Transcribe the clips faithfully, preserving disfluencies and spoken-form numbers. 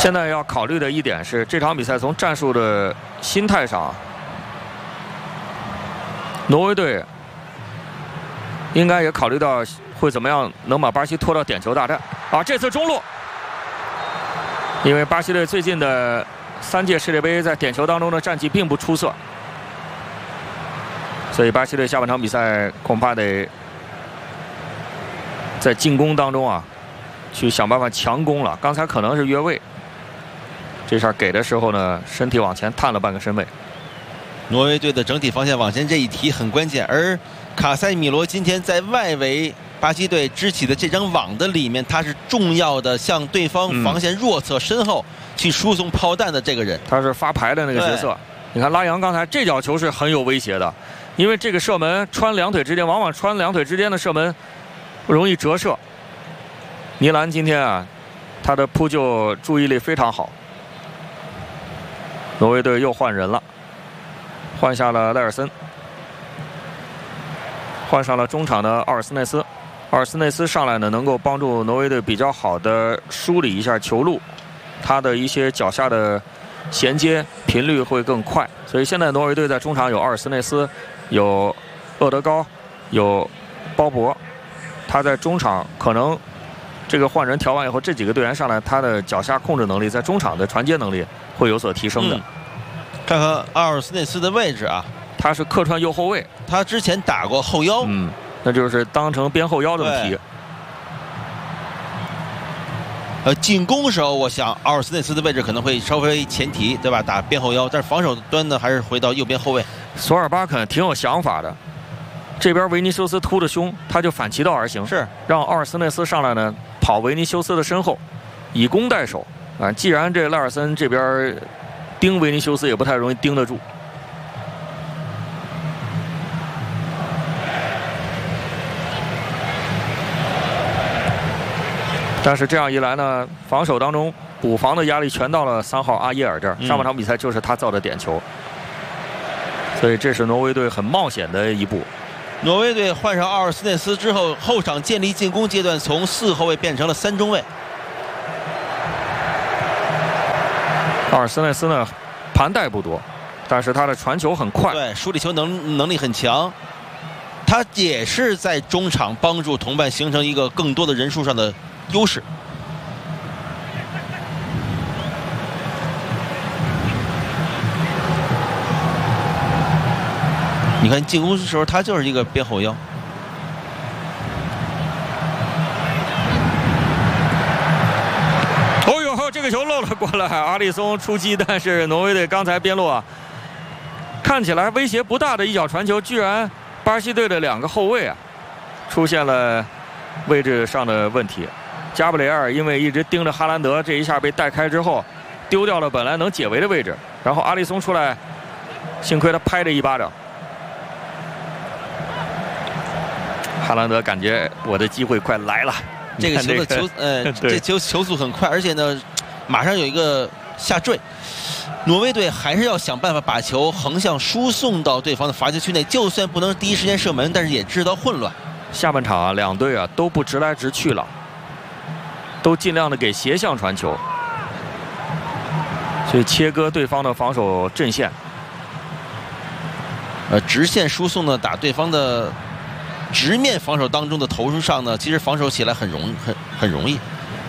现在要考虑的一点是，这场比赛从战术的心态上，挪威队应该也考虑到会怎么样能把巴西拖到点球大战啊！这次中路，因为巴西队最近的三届世界杯在点球当中的战绩并不出色，所以巴西队下半场比赛恐怕得在进攻当中啊，去想办法强攻了。刚才可能是越位，这下给的时候呢，身体往前探了半个身位。 挪威队的整体防线往前这一提很关键，而卡塞米罗今天在外围巴西队支起的这张网的里面，他是重要的向对方防线弱侧身后去输送炮弹的这个人， 他是发牌的那个角色。你看拉扬刚才这脚球是很有威胁的，因为这个射门穿两腿之间，往往穿两腿之间的射门容易折射。尼兰今天啊，他的扑救注意力非常好。挪威队又换人了，换下了赖尔森，换上了中场的奥尔斯内斯。奥尔斯内斯上来呢，能够帮助挪威队比较好的梳理一下球路，他的一些脚下的衔接频率会更快。所以现在挪威队在中场有奥尔斯内斯，有厄德高，有鲍勃。他在中场可能这个换人调完以后，这几个队员上来，他的脚下控制能力在中场的传接能力会有所提升的。 嗯、看看奥尔斯内斯的位置啊， 他是客串右后卫， 他之前打过后腰， 嗯，那就是当成边后腰这么踢。 呃，进攻时候，我想奥尔斯内斯的位置可能会稍微前提，对吧？打边后腰，但是防守端呢，还是回到右边后卫。 索尔巴肯挺有想法的，这边维尼修斯突着胸，他就反其道而行， 是让奥尔斯内斯上来呢，跑维尼修斯的身后，以攻代守啊。既然这赖尔森这边盯维尼修斯也不太容易盯得住。但是这样一来呢，防守当中补防的压力全到了三号阿耶尔这儿。上半场比赛就是他造的点球，所以这是挪威队很冒险的一步。 挪威队换上奥尔斯内斯之后，后场建立进攻阶段从四后卫变成了三中卫。 奥尔斯内斯呢，盘带不多，但是他的传球很快， 对，梳理球能能力很强。他也是在中场帮助同伴形成一个更多的人数上的优势。你看进攻的时候，他就是一个边后腰。 哦呦，这个球漏了过来，阿里松出击，但是挪威队刚才边路啊，看起来威胁不大的一脚传球，居然巴西队的两个后卫啊出现了位置上的问题。加布雷尔因为一直盯着哈兰德，这一下被带开之后，丢掉了本来能解围的位置。然后阿里松出来，幸亏他拍了一巴掌。哈兰德感觉我的机会快来了。 这个球的球，呃，这球球速很快，而且呢，马上有一个下坠。挪威队还是要想办法把球横向输送到对方的罚球区内，就算不能第一时间射门，但是也制造混乱。 下半场啊，两队啊都不直来直去了，都尽量的给斜向传球，所以切割对方的防守阵线。 呃，直线输送呢，打对方的直面防守当中的投入上呢，其实防守起来很容很很容易，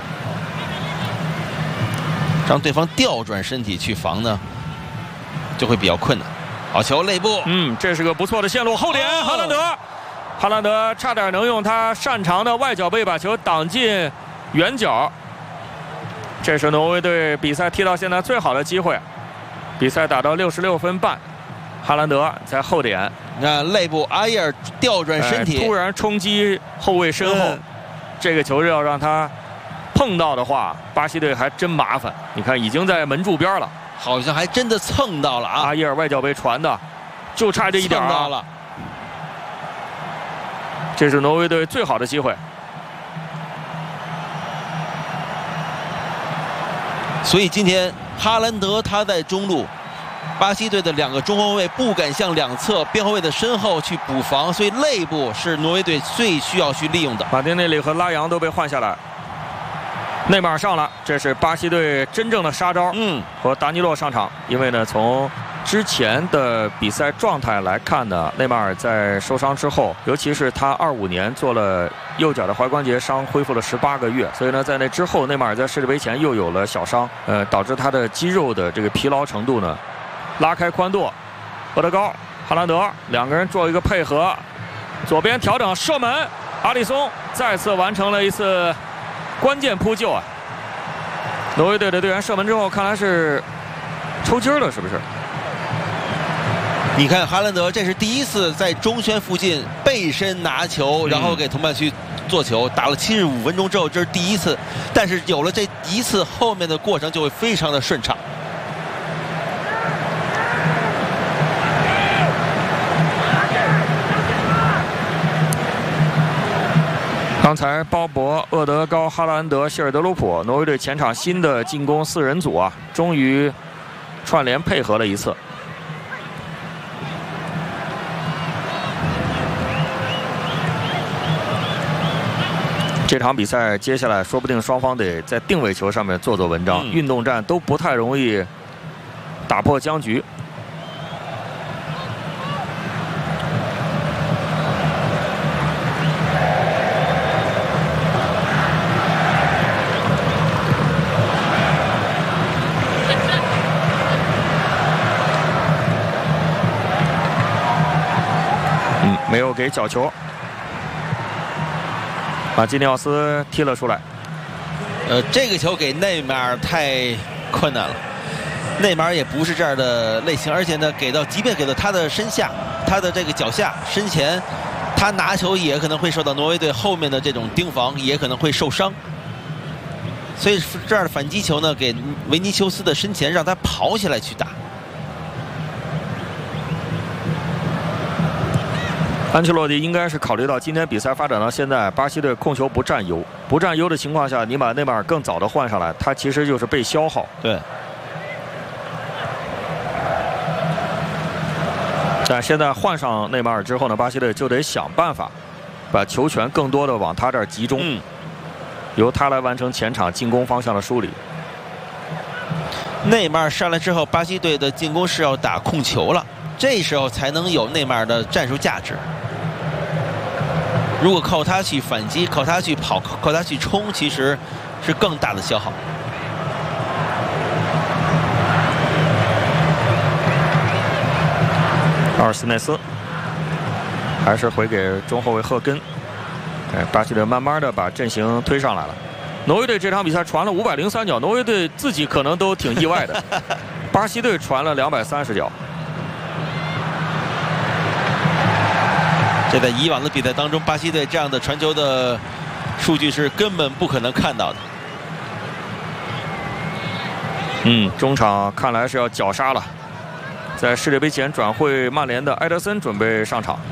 让对方调转身体去防呢，就会比较困难。好球，内部， 嗯，这是个不错的线路，后点，哦、哈兰德，哈兰德差点能用他擅长的外脚背把球挡进远角。这是挪威队比赛踢到现在最好的机会，比赛打到六十六分半，哈兰德在后点。 那内部阿耶尔调转身体、 哎，突然冲击后卫身后，嗯、这个球要让他碰到的话，巴西队还真麻烦。你看，已经在门柱边了， 好像还真的蹭到了啊！ 阿耶尔外脚背传的，就差这一点、啊、 到了。 这是挪威队最好的机会。 所以今天哈兰德他在中路。巴西队的两个中后卫不敢向两侧边后卫的身后去补防，所以内部是挪威队最需要去利用的。 马丁内利和拉扬都被换下来。 内马尔上了，这是巴西队真正的杀招。 嗯， 和达尼洛上场，因为呢，从之前的比赛状态来看呢，内马尔在受伤之后，尤其是他二五年做了右脚的踝关节伤，恢复了十八个月，所以呢，在那之后，内马尔在世界杯前又有了小伤，呃，导致他的肌肉的这个疲劳程度呢，拉开宽度，厄德高、哈兰德两个人做一个配合，左边调整射门，阿里松再次完成了一次关键扑救啊！挪威队的队员射门之后，看来是抽筋了，是不是？ 你看哈兰德，这是第一次在中圈附近背身拿球，然后给同伴区做球，打了七十五分钟之后，这是第一次。但是有了这一次，后面的过程就会非常的顺畅。 刚才鲍勃、厄德高、哈兰德、希尔德鲁普，挪威队前场新的进攻四人组啊，终于串联配合了一次。这场比赛接下来说不定双方得在定位球上面做做文章，嗯、运动战都不太容易打破僵局。嗯，没有给角球。马基尼奥斯踢了出来， 呃，这个球给内马尔太困难了。内马尔也不是这样的类型，而且呢，给到即便给到他的身下，他的这个脚下、身前，他拿球也可能会受到挪威队后面的这种盯防，也可能会受伤。所以这样的反击球呢，给维尼修斯的身前，让他跑起来去打。 安切洛蒂应该是考虑到今天比赛发展到现在，巴西队控球不占优，不占优的情况下，你把内马尔更早的换上来，他其实就是被消耗。 对。 但现在换上内马尔之后呢，巴西队就得想办法把球权更多的往他这儿集中，嗯、由他来完成前场进攻方向的梳理。 内马尔上来之后，巴西队的进攻是要打控球了，这时候才能有内马尔的战术价值。如果靠他去反击，靠他去跑，靠他去冲，其实是更大的消耗。 阿尔斯内斯还是回给中后卫赫根。哎，巴西队慢慢的把阵型推上来了。挪威队这场比赛传了五百零三脚，挪威队自己可能都挺意外的。巴西队传了两百三十脚。 这在以往的比赛当中，巴西队这样的传球的数据是根本不可能看到的。 嗯，中场看来是要绞杀了。在世界杯前转会曼联的埃德森准备上场，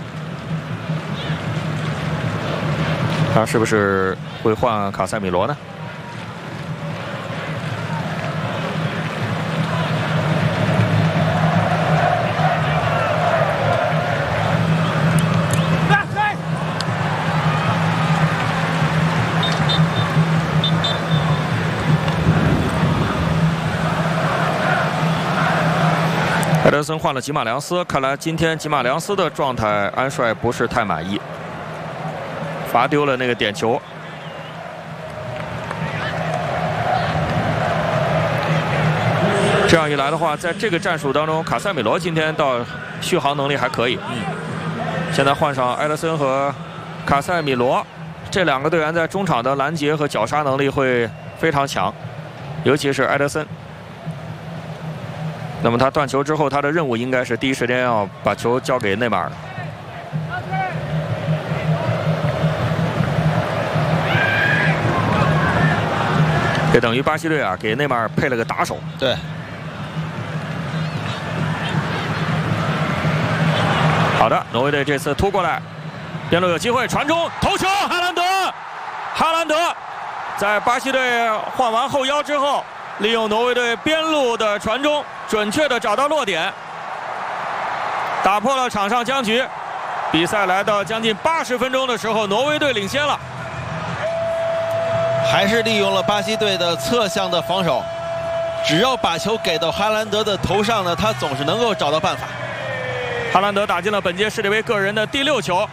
他是不是会换卡塞米罗呢？埃德森换了吉马良斯，看来今天吉马良斯的状态安帅不是太满意，罚丢了那个点球。这样一来的话，在这个战术当中，卡塞米罗今天倒续航能力还可以。嗯，现在换上埃德森和卡塞米罗，这两个队员在中场的拦截和绞杀能力会非常强，尤其是埃德森。那么他断球之后，他的任务应该是第一时间要把球交给内马尔。这等于巴西队啊，给内马尔配了个打手。 对。 好的，挪威队这次突过来，边路有机会传中，头球，哈兰德，哈兰德在巴西队换完后腰之后，利用挪威队边路的传中，准确的找到落点，打破了场上僵局。比赛来到将近八十分钟的时候，挪威队领先了。 还是利用了巴西队的侧向的防守，只要把球给到哈兰德的头上呢，他总是能够找到办法。 哈兰德打进了本届世界杯个人的第六球。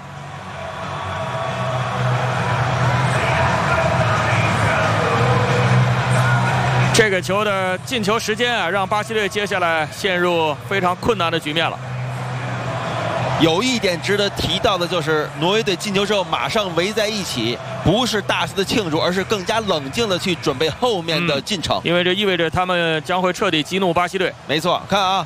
这个球的进球时间啊，让巴西队接下来陷入非常困难的局面了。 有一点值得提到的就是，挪威队进球之后马上围在一起，不是大肆的庆祝，而是更加冷静的去准备后面的进程。 嗯、因为这意味着他们将会彻底激怒巴西队。 没错，看啊，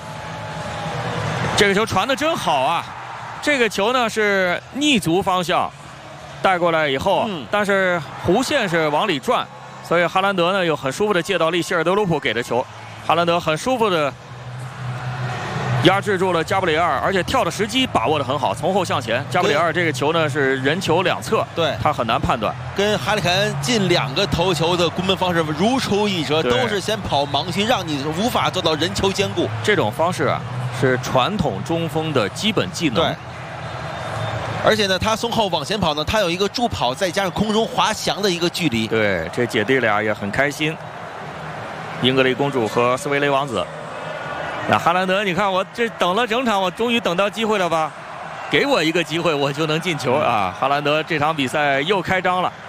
这个球传得真好啊！这个球呢是逆足方向带过来以后，嗯、但是弧线是往里转。所以哈兰德呢又很舒服的借到利希尔德鲁普给的球，哈兰德很舒服的压制住了加布里埃尔，而且跳的时机把握的很好，从后向前。加布里埃尔这个球呢是人球两侧， 对他很难判断。 跟哈里凯恩近两个头球的攻门方式如出一辙，都是先跑盲区，让你无法做到人球兼顾。 这种方式啊是传统中锋的基本技能。 对。而且呢，他从后往前跑呢，他有一个助跑，再加上空中滑翔的一个距离。 对，这姐弟俩也很开心。英格丽公主和斯维雷王子。那哈兰德，你看我这等了整场，我终于等到机会了吧？给我一个机会，我就能进球啊！哈兰德这场比赛又开张了。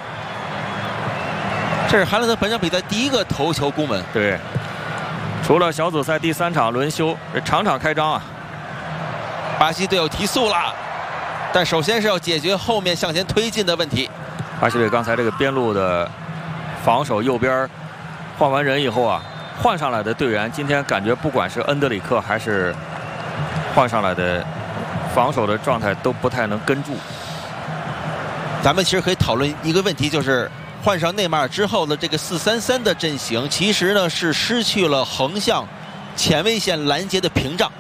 这是哈兰德本场比赛第一个头球攻门。 对，除了小组赛第三场轮休，这场场开张啊！ 巴西队有提速了。但首先是要解决后面向前推进的问题。 巴西队刚才这个边路的防守右边换完人以后啊，换上来的队员今天感觉不管是恩德里克还是换上来的防守的状态都不太能跟住。 咱们其实可以讨论一个问题，就是换上内马尔之后的这个四三三的阵型，其实呢是失去了横向前卫线拦截的屏障。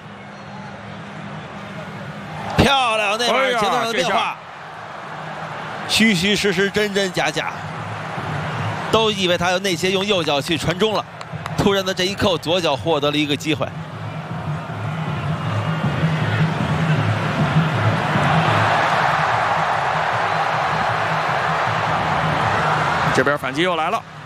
漂亮，内马尔节奏上的变化，虚虚实实，真真假假，都以为他要内切用右脚去传中了，突然的这一扣，左脚获得了一个机会。 这边反击又来了。